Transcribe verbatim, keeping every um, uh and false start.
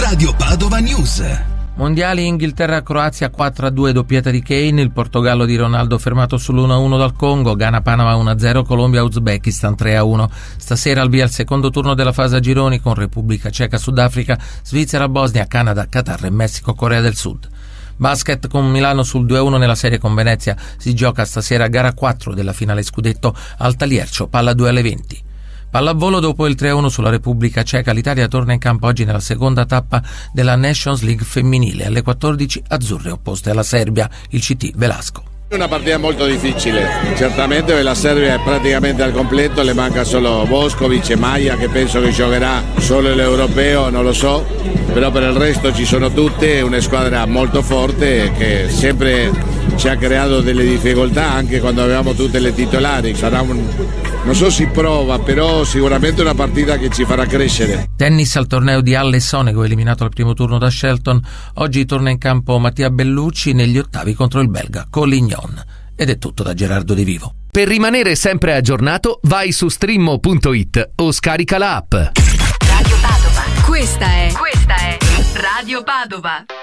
Radio Padova News. Mondiali Inghilterra-Croazia quattro a due, doppietta di Kane, il Portogallo di Ronaldo fermato sull'uno a uno dal Congo, Ghana-Panama uno a zero, Colombia-Uzbekistan tre a uno. Stasera al via il secondo turno della fase a gironi con Repubblica Ceca-Sudafrica, Svizzera-Bosnia, Canada, Qatar e Messico-Corea del Sud. Basket con Milano sul due a uno nella serie con Venezia, si gioca stasera gara quattro della finale scudetto al Taliercio, palla due alle venti. Pallavolo, dopo il tre a uno sulla Repubblica Ceca, l'Italia torna in campo oggi nella seconda tappa della Nations League femminile, alle quattordici azzurre opposte alla Serbia, il C T Velasco. Una partita molto difficile, certamente la Serbia è praticamente al completo, le manca solo Boskovic e Maia che penso che giocherà solo l'europeo, non lo so, però per il resto ci sono tutte, è una squadra molto forte che sempre ci ha creato delle difficoltà anche quando avevamo tutte le titolari. Sarà un, non so si prova, però sicuramente una partita che ci farà crescere. Tennis al torneo di Halle Sonego, eliminato al primo turno da Shelton. Oggi torna in campo Mattia Bellucci negli ottavi contro il belga Collignon. Ed è tutto da Gerardo De Vivo. Per rimanere sempre aggiornato, vai su streammo punto it o scarica la app. Radio Padova. Questa è, questa è Radio Padova.